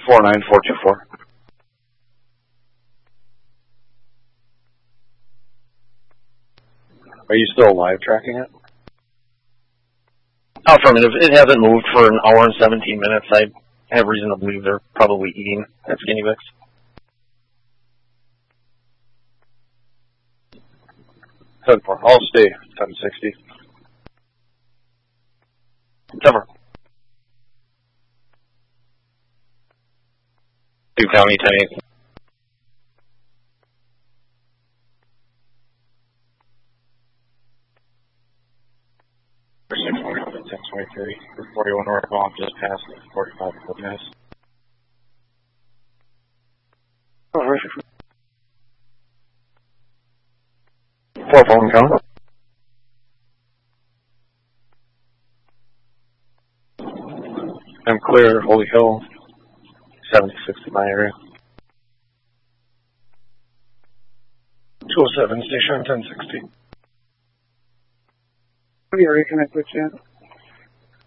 49424. Are you still live tracking it? Affirmative. It hasn't moved for an hour and 17 minutes. I have reason to believe they're probably eating at Skinny Vicks. I'll stay 1060. Cover. 2 County 10-8. For 623, 41 northbound, just past 45 Wilderness. Over. 4 phone count. I'm clear, Holy Hill, 76 in my area. 207, station 1060. What area can I put you at?